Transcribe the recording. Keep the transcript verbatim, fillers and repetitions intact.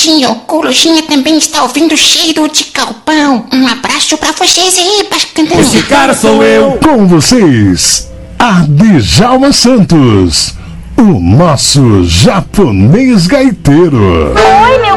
Corujinha, o Corujinha também está ouvindo cheiro de galpão. Um abraço pra vocês aí, Bascantão. Esse cara sou eu. Com vocês, a Djalma Santos, o nosso japonês gaiteiro. Oi, meu